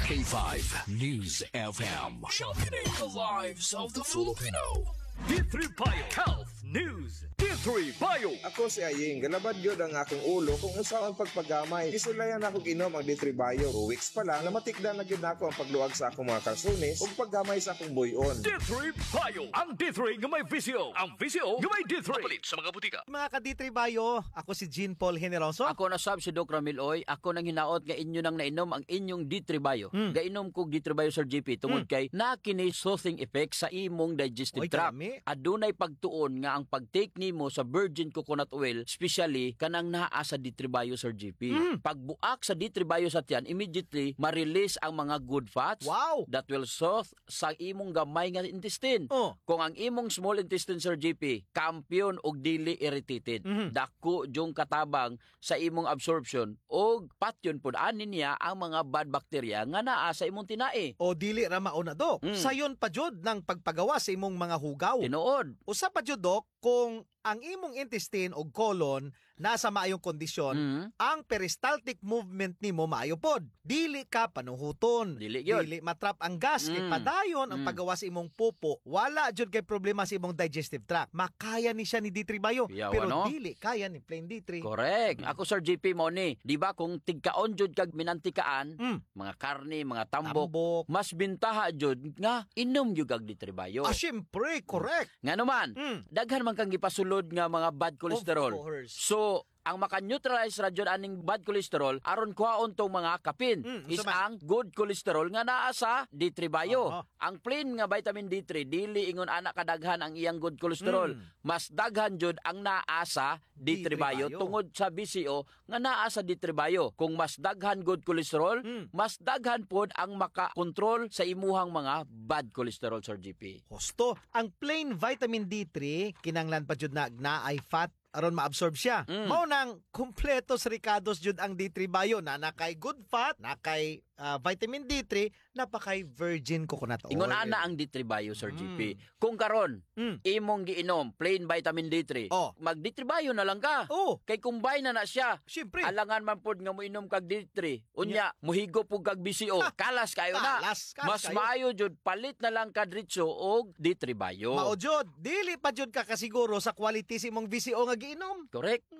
K5 News FM. Championing the lives of the Filipino. D3 Bio Health News. D3 Bio. Ako si Aying, galabad yun ang akong ulo kung usaon pagpagamay. Isulayan akong inom ang D3 Bio. 2 weeks pa lang, namatikda na gid ako ang pagluag sa akong mga kalsunis ug paggamay sa akong buyon. D3 Bio. Ang D3 nga may VCO. Ang VCO nga may D3. Mapalit sa mga butika. Mga ka-D3 Bio, ako si Jean Paul Generoso. Ako na sab si Doc Ramil Oy. Ako nang hinaot nga inyo nang nainom ang inyong D3 Bio. Gainom ko D3 Bio Sir GP tungod kay nakini soothing effect sa imong digestive Oy, tract. dami. Adunay pagtuon nga ang pagtake nimo sa virgin coconut oil, especially kanang naa sa D3 Bio Sir GP. Pagbuak sa D3 Bio sa tiyan, immediately ma-release ang mga good fats Wow! that will soothe sa imong gamay nga intestine. Oh. Kung ang imong small intestine Sir GP, kampiyon og dili irritated, dako jung katabang sa imong absorption og patyon pud ani niya ang mga bad bacteria nga naa sa imong tinai. O dili ra mauna, Dok. Sayon pa jud ng pagpagawa sa imong mga hugaw. Tinuod. Usa pa jud, Dok, kung ang imong intestine o colon nasa maayong kondisyon, ang peristaltic movement nimo maayo pod. Dili ka panuhuton. Dili yun. Dili matrap ang gas. Ipadayon ang paggawa sa imong pupo. Wala jud kay problema sa imong digestive tract. Makaya ni siya ni D3 Bio. Yawa, Pero no? dili kaya ni plain D3. Correct. Ako Sir GP mo ni, di ba kung tigkaon jud kag minantikaan, mga karne, mga tambok, Tambok. mas bintaha jud nga inom jud kag D3 Bio. Syempre, correct. Nga naman, daghan man kang gipasulod nga mga bad cholesterol. Of course. So, ang maka-neutralize ra jud aning bad cholesterol aron kuhaon tong mga kapin is man. ang good cholesterol nga naa sa D3 Bio. Oo. Ang plain nga vitamin D3 dili ingon ana kadaghan ang iyang good cholesterol. Mas daghan jud ang naa sa D3 Bio Bio. tungod sa BCO nga naa sa D3 Bio. Kung mas daghan good cholesterol, mas daghan pod ang maka-control sa imuhang mga bad cholesterol Sir GP. Husto, ang plain vitamin D3 kinanglan pa jud na naay fat aron maabsorb siya. Mao nang kumpletos ricados jud ang D3 Bio na nakay good fat, nakay vitamin D3, napakay virgin coconut oil. Ingon ana ang D3 Bio Sir GP. Kung karon imong giinom plain vitamin D3, Oh. mag D3 Bio na lang ka. Oh. Kay combine na siya. Siyempre. Alangan man pod nga moinom kag D3. Unya, muhigo pug kag BCO. Kalas kayo na. Kalas Mas kayo. maayo jud palit na lang ka diretso og D3 Bio. Mao jud, dili pa jud ka kasiguro sa quality sa imong VCO nga giinom. Correct?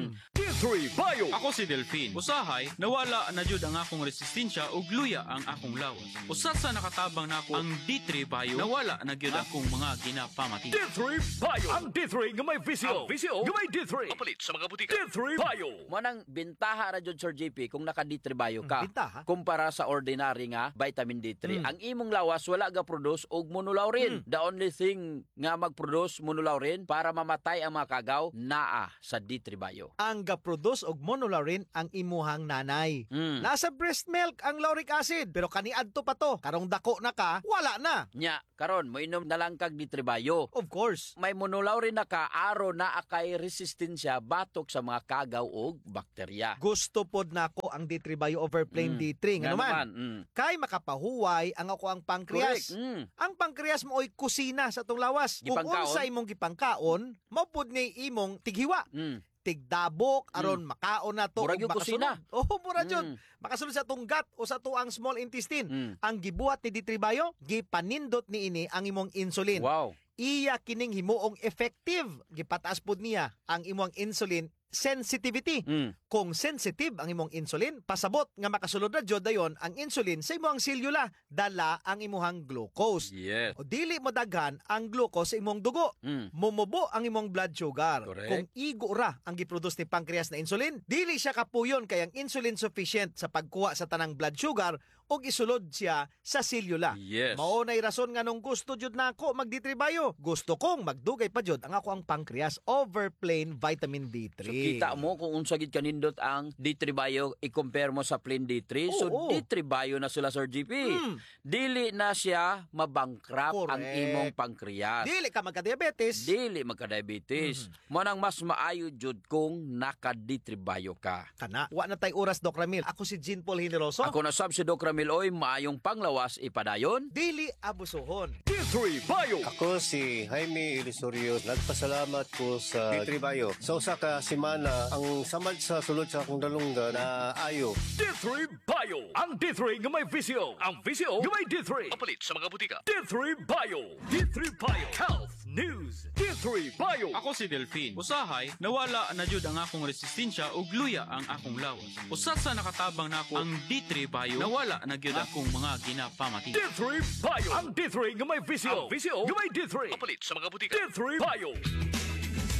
D3 Bio. Ako si Delphine. Usahay, nawala na jud ang akong resistensya ug luya ang akong lawas. Usa sa nakatabang nako ang D3 Bio, nawala na gyud akong mga ginapamati. D3 Bio. Ang D3 nga may VCO. Ang VCO nga may D3. Mapalit sa mga butika. D3 Bio. Manang bintaha ra jud Sir JP kung naka D3 Bio ka Bintaha? kumpara sa ordinary nga vitamin D3. Ang imong lawas wala ga produce og monolaurin. The only thing nga mag-produce monolaurin para mamatay ang mga kagaw naa sa D3 Bio. Ang ga-produce og monolaurin ang imuhang nanay. Nasa breast milk ang lauric acid, pero kaniadto pa to. Karong dako na ka, wala na. Nya, karon moinom na lang kag D3 Bio. Of course. May monolaurin na ka aro na akay resistensya batok sa mga kagaw og bakterya. Gusto pod nako ang D3 Bio over plain D3. Nga naman, kay makapahuway ang ako ang pancreas. Correct. Ang pancreas mo ay kusina sa tong lawas. Kung Gipangkaon. unsa imong gipangkaon, mao pod ni imong tighiwa. Tigdabok aron makaon na to Murag ug yung kusina. makasunod. Oh, murag yun. Makasunod sa tong gut o sa tuang small intestine. Ang gibuhat ni D3 Bio, gipanindot ni ini ang imong insulin. Wow. Iya kining himuong effective. Gipataas pod niya ang imong insulin sensitivity. Kung sensitive ang imong insulin, pasabot nga makasulod na jud dayon ang insulin sa imong selula, dala ang imong glucose. Yes. O dili mo daghan ang glucose sa imong dugo. Mumubo ang imong blood sugar. Correct. Kung igo ra ang giproduce ni pancreas na insulin, dili siya kapuyon kay ang insulin sufficient sa pagkuha sa tanang blood sugar ug isulod siya sa selula. Yes. Mao nay rason nga nung gusto jud nako mag-D3 Bio. Gusto kong magdugay pa jud ang ako ang pancreas over plain vitamin D3. So kita mo kung unsa gid kanindot ang D3 Bio i-compare mo sa plain D3. So Oo. D3 Bio na sila Sir GP. Dili na siya mabankrupt ang Correct. imong pancreas. Dili ka magka-diabetes. Dili magka-diabetes. Mo nang mas maayo jud kung naka D3 Bio ka. Kana. Wa na tay oras, Doc Ramil. Ako si Jean Paul Generoso. Ako na sab si Doc Ramil Miloy maayong panglawas ipadayon. Dili abusohon. D3 Bio. Ako si Jaime Ilisorio. Nagpasalamat ko sa D3 Bio. Sa usa ka semana, ang samad sa sulod sa akong dalungga na ayo. D3 Bio. Ang D3 nga may visyo. Ang visyo nga may D3. Papalit sa mga butika. D3 Bio. D3 Bio. Health News. D3 Bio. Ako si Delphine. Usahay, nawala na jud ang akong resistensya ug luya ang akong lawas. Usa sa nakatabang nako ang D3 Bio, nawala na gyud akong mga ginapamati. D3 Bio. Ang D3 nga may visyo. Ang visyo nga may D3. Papalit sa mga butika. D3 Bio.